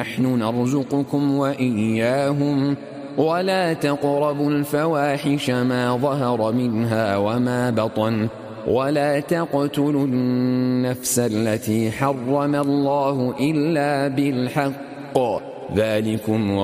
نحن نرزقكم وإياهم ولا تقربوا الفواحش ما ظهر منها وما بطن ولا تقتلوا النفس التي حرم الله إلا بالحق ذلكم